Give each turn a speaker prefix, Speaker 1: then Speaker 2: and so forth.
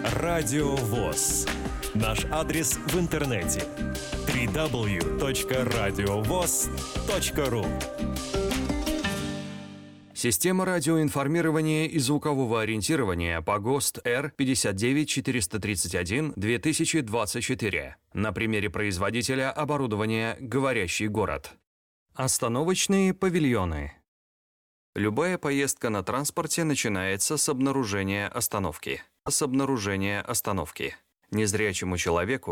Speaker 1: Радио ВОС. Наш адрес в интернете www.radiovoz.ru.
Speaker 2: Система радиоинформирования и звукового ориентирования по ГОСТ Р-59431-2024. На примере производителя оборудования «Говорящий город». Остановочные павильоны. Любая поездка на транспорте начинается с обнаружения остановки. Незрячему человеку